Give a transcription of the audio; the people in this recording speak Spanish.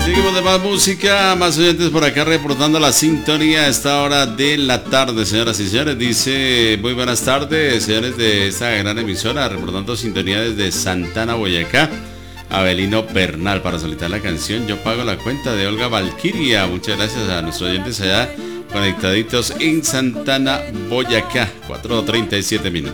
Seguimos de más música, más oyentes por acá reportando la sintonía a esta hora de la tarde, señoras y señores. Dice, muy buenas tardes, señores de esta gran emisora, reportando sintonía desde Santana, Boyacá. Abelino Bernal, para solicitar la canción Yo Pago la Cuenta de Olga Valquiria. Muchas gracias a nuestros oyentes allá conectaditos en Santana, Boyacá. 4:37.